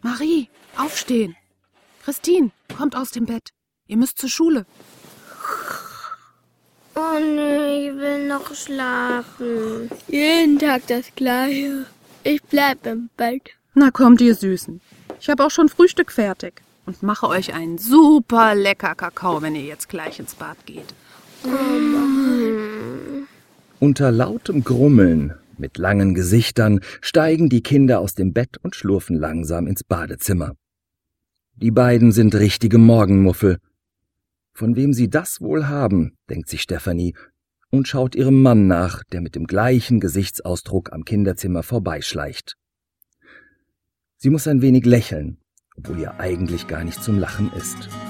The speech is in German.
Marie, aufstehen. Christine, kommt aus dem Bett. Ihr müsst zur Schule. Oh nee, ich will noch schlafen. Jeden Tag das Gleiche. Ich bleib im Bett. Na kommt, ihr Süßen. Ich habe auch schon Frühstück fertig und mache euch einen super lecker Kakao, wenn ihr jetzt gleich ins Bad geht. Unter lautem Grummeln, mit langen Gesichtern, steigen die Kinder aus dem Bett und schlurfen langsam ins Badezimmer. Die beiden sind richtige Morgenmuffel. Von wem sie das wohl haben, denkt sich Stefanie und schaut ihrem Mann nach, der mit dem gleichen Gesichtsausdruck am Kinderzimmer vorbeischleicht. Sie muss ein wenig lächeln, obwohl ihr eigentlich gar nicht zum Lachen ist.